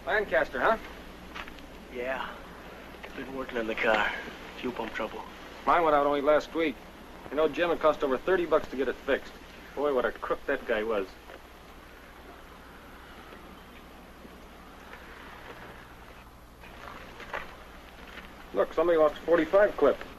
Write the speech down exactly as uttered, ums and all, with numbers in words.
Lancaster, huh? Yeah. Been working on the car. Fuel pump trouble. Mine went out only last week. You know, Jim, it cost over thirty bucks to get it fixed. Boy, what a crook that guy was. Look, somebody lost a forty-five clip.